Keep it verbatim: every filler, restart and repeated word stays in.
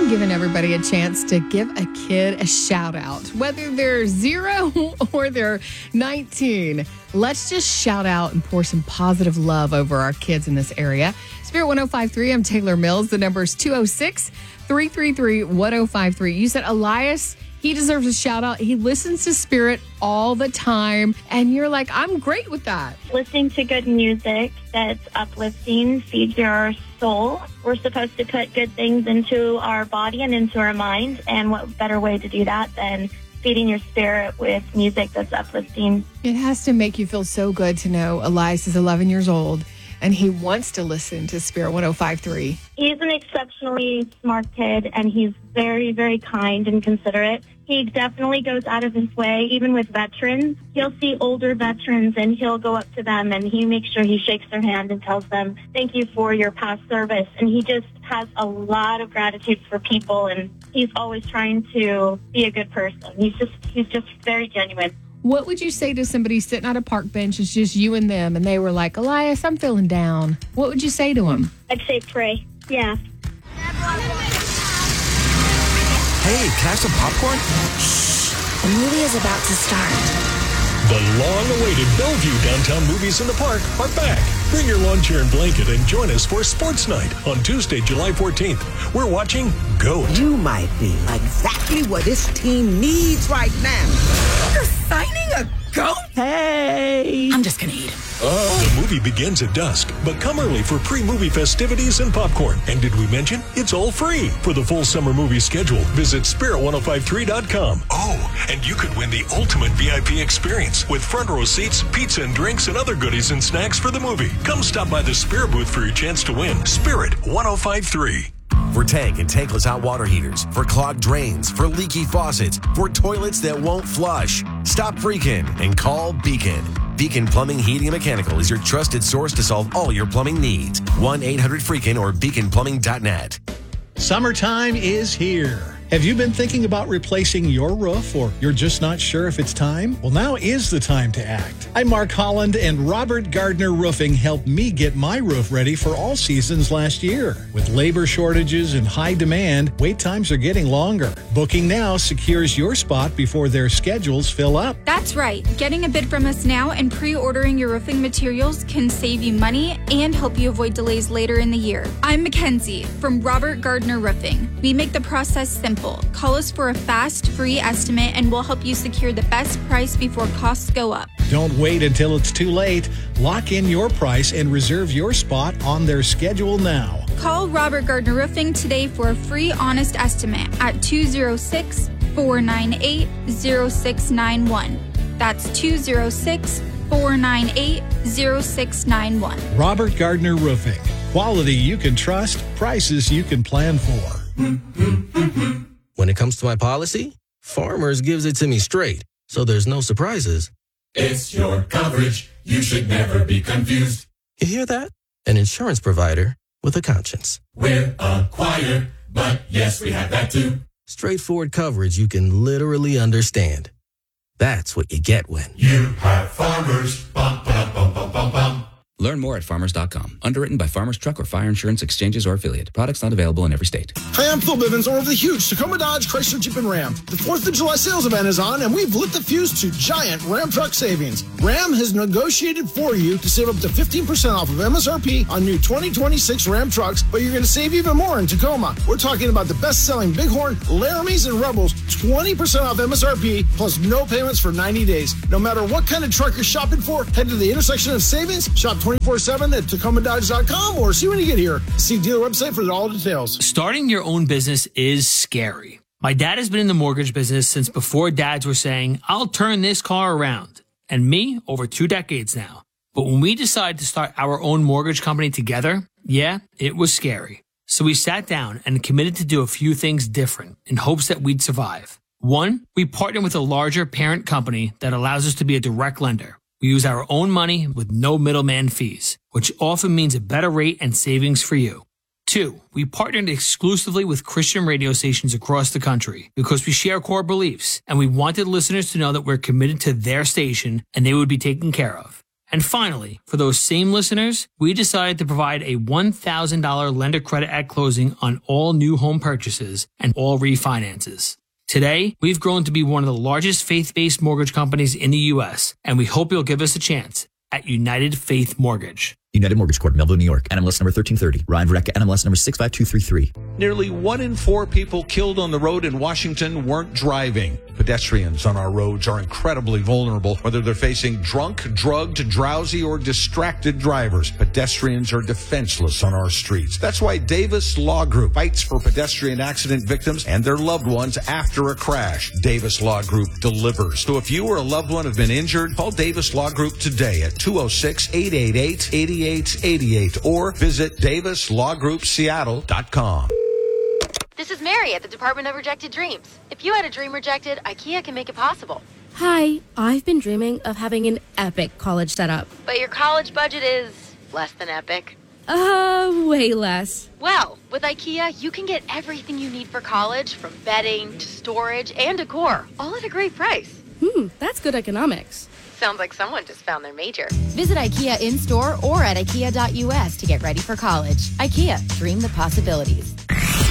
I'm giving everybody a chance to give a kid a shout out, whether they're zero or they're nineteen. Let's just shout out and pour some positive love over our kids in this area. Spirit one oh five three, I'm Taylor Mills. The number is two oh six, three three three, one oh five three. You said Elias, he deserves a shout out. He listens to Spirit all the time. And you're like, I'm great with that. Listening to good music that's uplifting, feeds your soul. We're supposed to put good things into our body and into our mind. And what better way to do that than feeding your spirit with music that's uplifting? It has to make you feel so good to know Elias is eleven years old and he wants to listen to Spirit one oh five three. He's an exceptionally smart kid, and he's very, very kind and considerate. He definitely goes out of his way, even with veterans. He'll see older veterans, and he'll go up to them, and he makes sure he shakes their hand and tells them, thank you for your past service. And he just has a lot of gratitude for people, and he's always trying to be a good person. He's just, he's just very genuine. What would you say to somebody sitting on a park bench, it's just you and them, and they were like, Elias, I'm feeling down? What would you say to them? I'd say pray. Yeah. Hey, can I have some popcorn? Shh. The movie is about to start. The long-awaited Bellevue Downtown Movies in the Park are back. Bring your lawn chair and blanket and join us for Sports Night on Tuesday, July fourteenth. We're watching GOAT. You might be exactly what this team needs right now. You're signing a goat? Hey! I'm just gonna eat him. Oh. The movie begins at dusk, but come early for pre-movie festivities and popcorn. And did we mention it's all free? For the full summer movie schedule, visit spirit ten fifty-three dot com. Oh, and you could win the ultimate V I P experience with front row seats, pizza and drinks, and other goodies and snacks for the movie. Come stop by the Spirit booth for your chance to win. Spirit ten fifty-three. For tank and tankless hot water heaters, for clogged drains, for leaky faucets, for toilets that won't flush. Stop freaking and call Beacon. Beacon Plumbing, Heating, and Mechanical is your trusted source to solve all your plumbing needs. one eight hundred freakin' or beacon plumbing dot net. Summertime is here. Have you been thinking about replacing your roof, or you're just not sure if it's time? Well, now is the time to act. I'm Mark Holland, and Robert Gardner Roofing helped me get my roof ready for all seasons last year. With labor shortages and high demand, wait times are getting longer. Booking now secures your spot before their schedules fill up. That's right. Getting a bid from us now and pre-ordering your roofing materials can save you money and help you avoid delays later in the year. I'm Mackenzie from Robert Gardner Roofing. We make the process simple. Call us for a fast, free estimate, and we'll help you secure the best price before costs go up. Don't wait until it's too late. Lock in your price and reserve your spot on their schedule now. Call Robert Gardner Roofing today for a free, honest estimate at two oh six, four nine eight, oh six nine one. That's two oh six, four nine eight, oh six nine one. Robert Gardner Roofing. Quality you can trust, prices you can plan for. When it comes to my policy, Farmers gives it to me straight, so there's no surprises. It's your coverage. You should never be confused. You hear that? An insurance provider with a conscience. We're a choir, but yes, we have that too. Straightforward coverage you can literally understand. That's what you get when you have Farmers. Bum, bum, bum, bum, bum, bum. Learn more at farmers dot com. Underwritten by Farmers Truck or Fire Insurance Exchanges or Affiliate. Products not available in every state. Hi, I'm Phil Bivens, owner of the huge Tacoma Dodge Chrysler Jeep and Ram. The fourth of July sales event is on, and we've lit the fuse to giant Ram truck savings. Ram has negotiated for you to save up to fifteen percent off of M S R P on new twenty twenty-six Ram trucks, but you're going to save even more in Tacoma. We're talking about the best-selling Bighorn, Laramies, and Rebels, twenty percent off M S R P, plus no payments for ninety days. No matter what kind of truck you're shopping for, head to the intersection of savings, shop twenty-four seven at Tacoma Dodge dot com, or see when you get here. See dealer website for all the details. Starting your own business is scary. My dad has been in the mortgage business since before dads were saying, I'll turn this car around. And me, over two decades now. But when we decided to start our own mortgage company together, yeah, it was scary. So we sat down and committed to do a few things different in hopes that we'd survive. One, we partnered with a larger parent company that allows us to be a direct lender. We use our own money with no middleman fees, which often means a better rate and savings for you. Two, we partnered exclusively with Christian radio stations across the country because we share core beliefs and we wanted listeners to know that we're committed to their station and they would be taken care of. And finally, for those same listeners, we decided to provide a one thousand dollars lender credit at closing on all new home purchases and all refinances. Today, we've grown to be one of the largest faith-based mortgage companies in the U S, and we hope you'll give us a chance at United Faith Mortgage. United Mortgage Corp, Melville, New York. N M L S number thirteen thirty. Ryan Verrecka, N M L S number six five two three three. Nearly one in four people killed on the road in Washington weren't driving. Pedestrians on our roads are incredibly vulnerable, whether they're facing drunk, drugged, drowsy, or distracted drivers. Pedestrians are defenseless on our streets. That's why Davis Law Group fights for pedestrian accident victims and their loved ones after a crash. Davis Law Group delivers. So if you or a loved one have been injured, call Davis Law Group today at two oh six, eight eight eight, eight eight eight eight or visit davis law group seattle dot com. This is Mary at the Department of Rejected Dreams. If you had a dream rejected, IKEA can make it possible. Hi, I've been dreaming of having an epic college setup. But your college budget is less than epic. Uh, way less. Well, with IKEA, you can get everything you need for college, from bedding to storage and decor, all at a great price. Hmm, that's good economics. Sounds like someone just found their major. Visit IKEA in-store or at ikea dot U S to get ready for college. IKEA, dream the possibilities.